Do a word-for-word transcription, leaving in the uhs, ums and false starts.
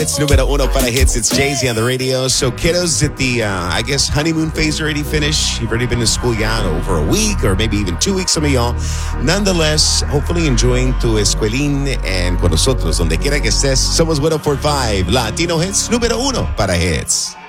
It's numero uno para hits. It's Jay-Z on the radio. So kiddos at the, uh, I guess, honeymoon phase already finished. You've already been to school yeah, over a week or maybe even two weeks, some of y'all. Nonetheless, hopefully enjoying tu escuelín and con nosotros, donde quiera que estés. Somos one oh four point five Latino Hits, numero uno para hits.